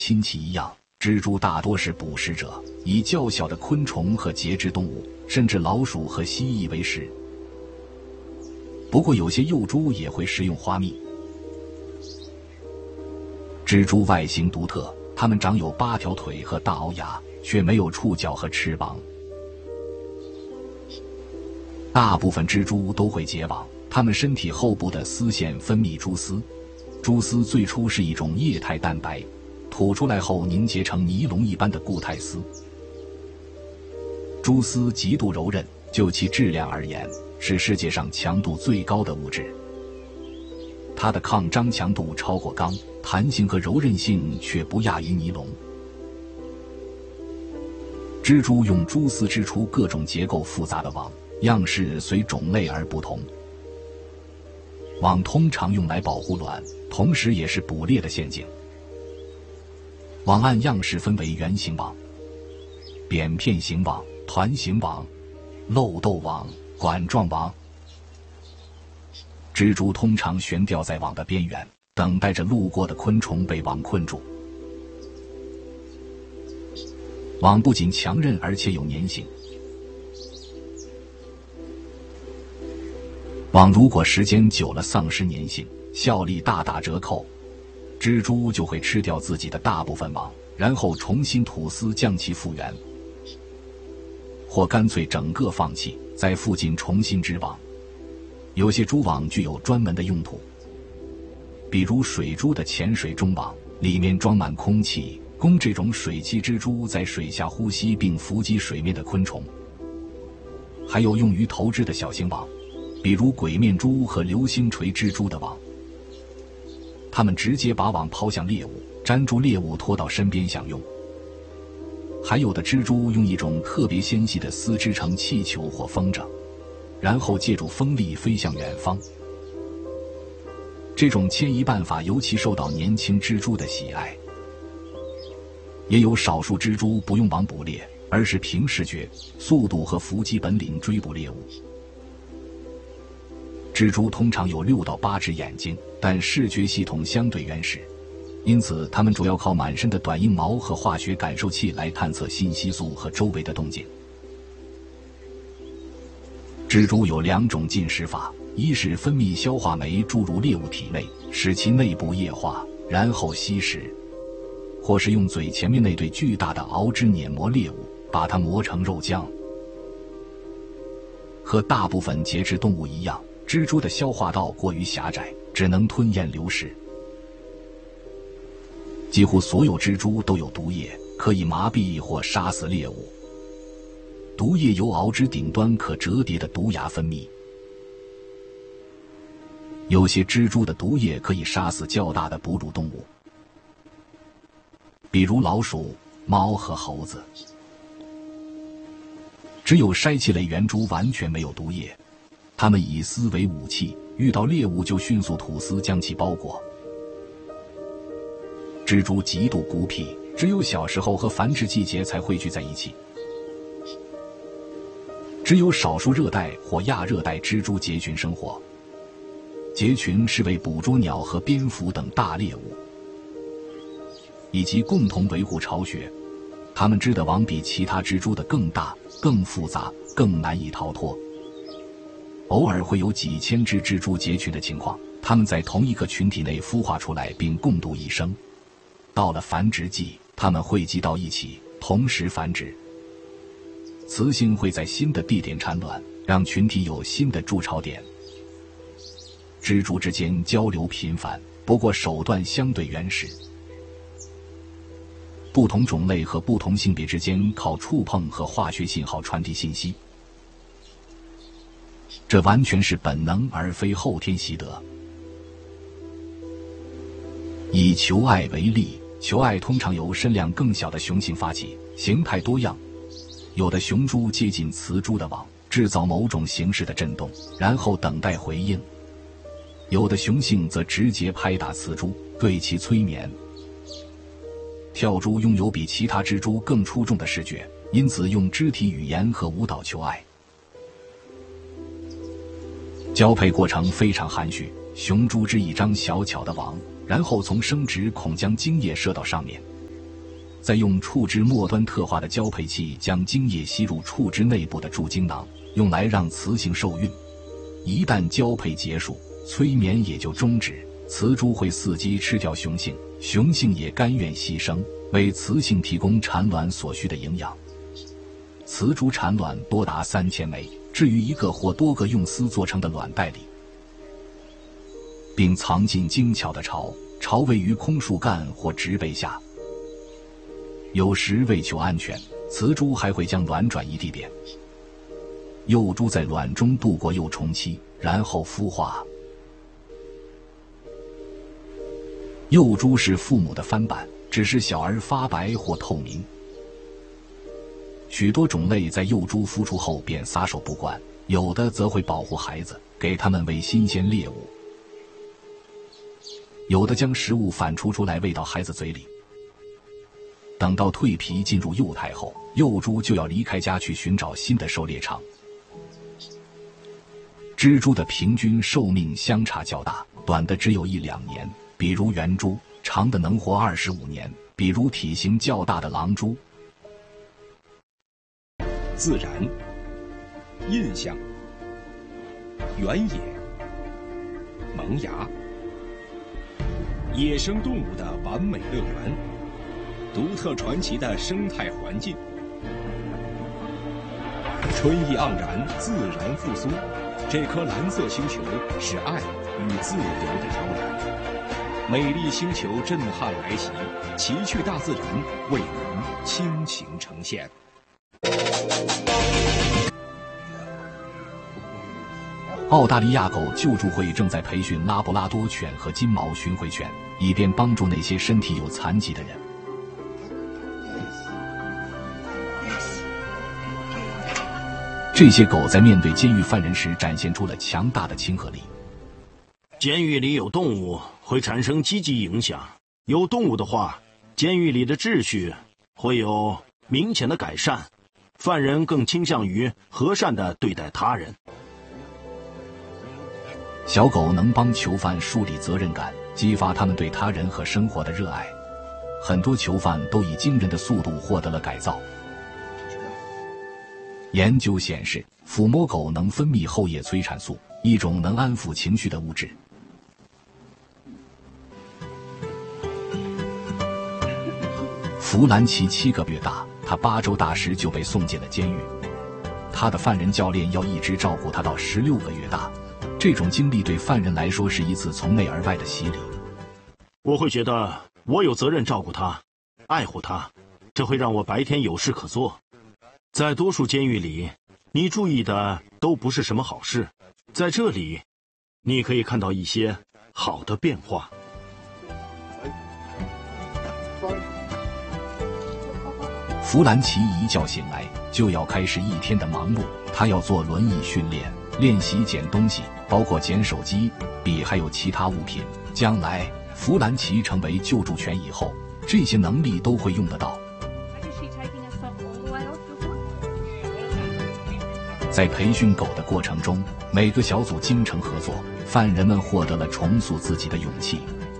亲戚一样，蜘蛛大多是捕食者，以较小的昆虫和节肢动物，甚至老鼠和蜥蜴为食。不过有些幼蛛也会食用花蜜。蜘蛛外形独特，它们长有8条腿和大螯牙，却没有触角和翅膀。大部分蜘蛛都会结网，它们身体后部的丝线分泌蛛丝，蛛丝最初是一种液态蛋白，吐出来后凝结成尼龙一般的固态丝。蛛丝极度柔韧，就其质量而言，是世界上强度最高的物质。它的抗张强度超过钢，弹性和柔韧性却不亚于尼龙。蜘蛛用蛛丝织出各种结构复杂的网，样式随种类而不同。网通常用来保护卵，同时也是捕猎的陷阱。网按样式分为圆形网、扁片形网、团形网、漏斗网、管状网。蜘蛛通常悬吊在网的边缘，等待着路过的昆虫被网困住。网不仅强韧，而且有粘性。网如果时间久了丧失粘性，效力大打折扣，蜘蛛就会吃掉自己的大部分网，然后重新吐丝将其复原，或干脆整个放弃，在附近重新织网。有些蛛网具有专门的用途，比如水蛛的潜水中网，里面装满空气，供这种水栖蜘蛛在水下呼吸并伏击水面的昆虫。还有用于投掷的小型网，比如鬼面蛛和流星锤蜘蛛的网，它们直接把网抛向猎物，粘住猎物拖到身边享用。还有的蜘蛛用一种特别纤细的丝织成气球或风筝，然后借助风力飞向远方。这种迁移办法尤其受到年轻蜘蛛的喜爱。也有少数蜘蛛不用网捕猎，而是凭视觉、速度和伏击本领追捕猎物。蜘蛛通常有6到8只眼睛，但视觉系统相对原始，因此它们主要靠满身的短硬毛和化学感受器来探测信息素和周围的动静。蜘蛛有2种进食法，一是分泌消化酶注入猎物体内，使其内部液化，然后吸食，或是用嘴前面那对巨大的螯肢碾磨猎物，把它磨成肉酱。和大部分节肢动物一样，蜘蛛的消化道过于狭窄，只能吞咽流食。几乎所有蜘蛛都有毒液，可以麻痹或杀死猎物。毒液由螯肢顶端可折叠的毒牙分泌。有些蜘蛛的毒液可以杀死较大的哺乳动物，比如老鼠、猫和猴子。只有筛气类圆蛛完全没有毒液，它们以丝为武器，遇到猎物就迅速吐丝将其包裹。蜘蛛极度孤僻，只有小时候和繁殖季节才汇聚在一起。只有少数热带或亚热带蜘蛛结群生活，结群是为捕捉鸟和蝙蝠等大猎物，以及共同维护巢穴。它们织的网比其他蜘蛛的更大、更复杂、更难以逃脱。偶尔会有几千只蜘蛛结群的情况，它们在同一个群体内孵化出来并共度一生。到了繁殖季，它们汇集到一起，同时繁殖。雌性会在新的地点产卵，让群体有新的筑巢点。蜘蛛之间交流频繁，不过手段相对原始。不同种类和不同性别之间靠触碰和化学信号传递信息，这完全是本能而非后天习得。以求爱为例，求爱通常由身量更小的雄性发起，形态多样。有的雄蛛接近雌蛛的网，制造某种形式的震动，然后等待回应。有的雄性则直接拍打雌蛛，对其催眠。跳蛛拥有比其他蜘蛛更出众的视觉，因此用肢体语言和舞蹈求爱。交配过程非常含蓄，雄蛛织一张小巧的网，然后从生殖孔将精液射到上面， 再用触枝末端特化的交配器将精液吸入触枝内部的注精囊，用来让雌性受孕。一旦交配结束，催眠也就终止，雌猪会伺机吃掉雄性，雄性也甘愿牺牲，为雌性提供产卵所需的营养。雌猪产卵多达3000枚，置于一个或多个用丝做成的卵袋里，并藏进精巧的巢，巢位于空树干或植被下。有时为求安全，雌猪还会将卵转移地点。幼猪在卵中度过幼虫期，然后孵化。幼猪是父母的翻版，只是小而发白或透明。许多种类在幼猪孵出后便撒手不管，有的则会保护孩子，给它们喂新鲜猎物，有的将食物反刍出来喂到孩子嘴里。等到蜕皮进入幼态后，幼猪就要离开家去寻找新的狩猎场。蜘蛛的平均寿命相差较大，短的只有1-2年，比如圆蛛；长的能活25年，比如体型较大的狼蛛。 自然、印象、原野、萌芽，野生动物的完美乐园，独特传奇的生态环境，春意盎然，自然复苏。这颗蓝色星球是爱与自由的摇篮，美丽星球震撼来袭，奇趣大自然为您倾情呈现。 澳大利亚狗救助会正在培训拉布拉多犬和金毛巡回犬，以便帮助那些身体有残疾的人。这些狗在面对监狱犯人时展现出了强大的亲和力。 监狱里有动物会产生积极影响，有动物的话，监狱里的秩序会有明显的改善，犯人更倾向于和善地对待他人。 小狗能帮囚犯树立责任感，激发他们对他人和生活的热爱。很多囚犯都以惊人的速度获得了改造。研究显示，抚摸狗能分泌后叶催产素，一种能安抚情绪的物质。弗兰奇7个月大，他8周大时就被送进了监狱。他的犯人教练要一直照顾他到16个月大。这种经历对犯人来说是一次从内而外的洗礼。 我会觉得我有责任照顾他，爱护他，这会让我白天有事可做。在多数监狱里，你注意的都不是什么好事，在这里，你可以看到一些好的变化。 弗兰奇一觉醒来就要开始一天的忙碌，他要做轮椅训练，练习捡东西，包括捡手机、笔还有其他物品。将来弗兰奇成为救助犬以后，这些能力都会用得到。在培训狗的过程中，每个小组精诚合作，犯人们获得了重塑自己的勇气。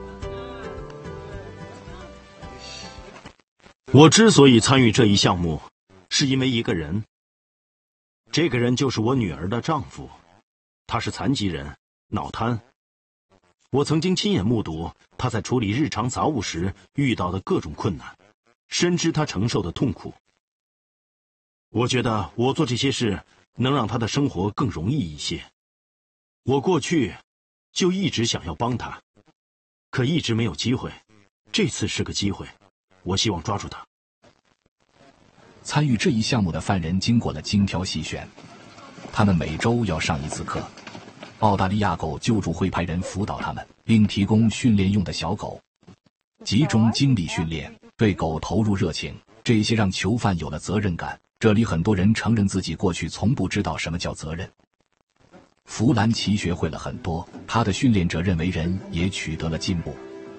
我之所以参与这一项目，是因为一个人。这个人就是我女儿的丈夫，他是残疾人，脑瘫。我曾经亲眼目睹他在处理日常杂物时遇到的各种困难，深知他承受的痛苦。我觉得我做这些事能让他的生活更容易一些。我过去就一直想要帮他，可一直没有机会。这次是个机会，我希望抓住他。 参与这一项目的犯人经过了精挑细选，他们每周要上1次课。澳大利亚狗救助会派人辅导他们，并提供训练用的小狗。集中精力训练，对狗投入热情，这些让囚犯有了责任感。这里很多人承认自己过去从不知道什么叫责任。弗兰奇学会了很多，他的训练者认为人也取得了进步。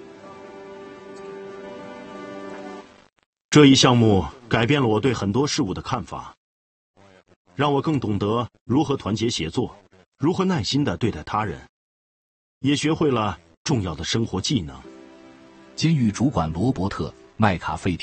这一项目改变了我对很多事物的看法，让我更懂得如何团结协作，如何耐心地对待他人，也学会了重要的生活技能。 监狱主管罗伯特·麦卡费